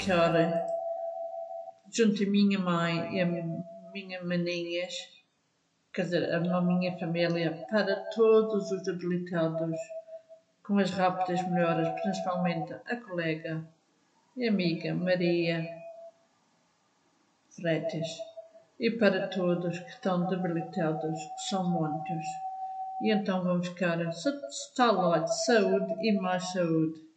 ficar junto à minha mãe e a minha maninhas, quer dizer, a minha família, para todos os debilitados, com as rápidas melhoras, principalmente a colega e amiga Maria Freitas, e para todos que estão debilitados, que são muitos. E então vamos ficar, se está lá de saúde e mais saúde.